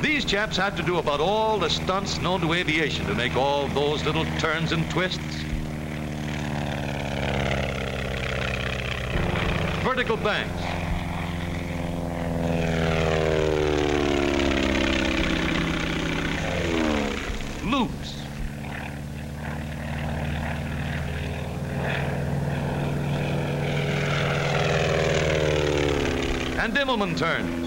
These chaps had to do about all the stunts known to aviation to make all those little turns and twists. Vertical banks. Loops. And Dimmelman turns.